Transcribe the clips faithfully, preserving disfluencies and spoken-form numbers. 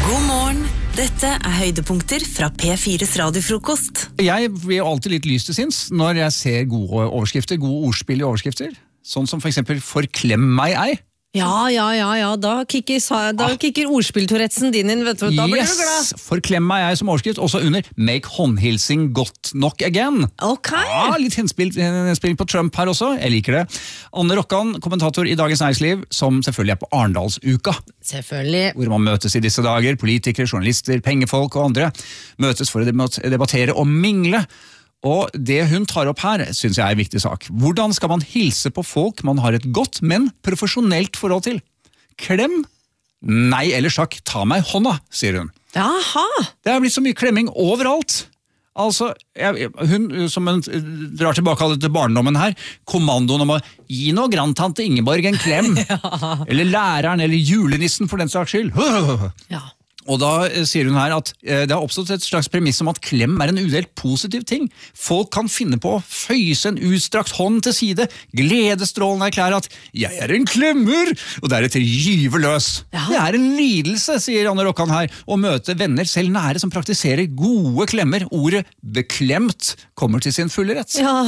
God morgen, dette er høydepunkter fra P fires radiofrokost. Jeg blir jo alltid litt lyst til sinns når jeg ser gode overskrifter, gode ordspill i overskrifter. Sånn som for eksempel «Forklem meg ei». Ja, ja, ja, ja, da kikker, da kikker ordspilltoretsen din inn, vet du, da blir yes. du glad. Forklem meg ei som overskrift, også under «Make håndhilsing godt nok again». Ok. Ja, litt henspill, henspill på Trump her også, jeg liker det. Anne Rokkan, kommentator i Dagens Næringsliv, som selvfølgelig er på Arendalsuka. Selvfølgelig. Hvor man møtes i disse dager, politikere, journalister, pengefolk og andre, møtes for å debattere og mingle. Og det hun tar opp her, synes jeg er en viktig sak. Hvordan skal man hilse på folk man har et godt, men profesjonelt forhold til? Klem? Nei, eller sjakk, ta meg hånda, sier hun. Jaha. Det har blitt så mye klemming overalt. Altså, jeg, hun som hun drar tilbake til barndommen her, kommandoen om å gi noe grandtante Ingeborg en klem. Ja. Eller læreren, eller julenissen for den saks skyld. Ja. Og da sier hun her at det har oppstått et slags premiss om at klem er en udelt positiv ting. Folk kan finne på å føyse en utstrakt hånd til side, gledestrålende erklære at «jeg er en klemmer», og deretter gyve løs. Ja. Det er en lidelse, sier Anne Rokkan her, å møte venner selv nære som praktiserer gode klemmer. Ordet «beklemt» kommer til sin fulle rett. Ja,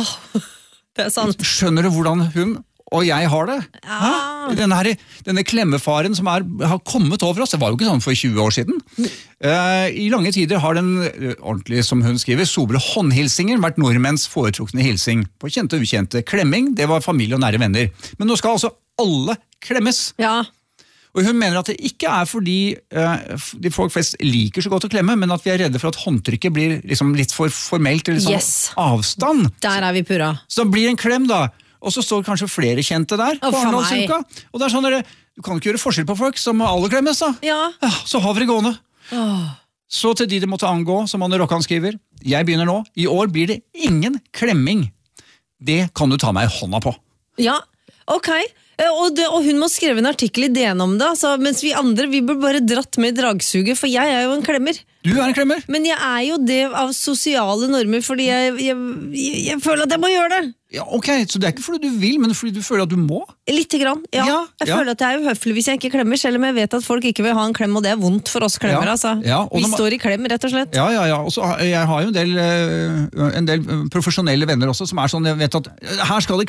det er sant. Skjønner du hvordan hun og jeg har det? Ja. Denne, her, denne klemmefaren som er, har kommet over oss, det var jo ikke sånn for tjue år siden. Uh, I lange tider har den, uh, ordentlig som hun skriver, sobre håndhilsinger vært nordmenns foretrukne hilsing. På kjente og ukjente klemming, det var familie og nære venner. Men nå skal altså alle klemmes. Ja. Og hun mener at det ikke er fordi uh, de folk flest liker så godt å klemme, men at vi er redde for at håndtrykket blir liksom litt for formelt, eller sånn yes. avstand. Der er vi pura. Så det blir en klem da. Og så står kanskje flere kjente der, oh, på Arendalsuka. Og det er sånn, der, du kan ikke gjøre forskjell på folk som alle klemmes da. Ja. Ja, så har vi det gående. Oh. Så til de det måtte angå, som Anne Rokkan skriver. Jeg begynner nå. I år blir det ingen klemming. Det kan du ta meg i hånda på. Ja, ok. Og, det, og hun må skrive en artikkel i D N om det, altså, mens vi andre, vi burde bare dratt med i dragsuget, for jeg er jo en klemmer. Du er en klemmer? Men jeg er jo det av sosiale normer, fordi jeg, jeg, jeg, jeg føler at jeg må gjøre det. Ja, ok, så det er ikke fordi du vil, men fordi du føler at du må? Litt grann, ja. ja jeg ja. føler at jeg er uhøflig hvis jeg ikke klemmer, selv om jeg vet at folk ikke vil ha en klem, og det er vondt for oss klemmer, ja. altså. Ja, vi man... står i klem, rett og slett. Ja, ja, ja. Og så, jeg har jo en del, en del profesjonelle venner også, som er sånn, jeg vet at her skal det